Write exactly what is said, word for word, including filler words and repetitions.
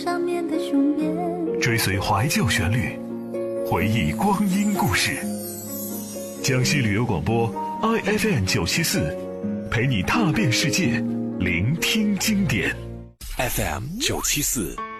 上面的雄辩， 追随怀旧旋律，回忆光阴故事。江西旅游广播 I F M 九七四，陪你踏遍世界，聆听经典。 F M 九七四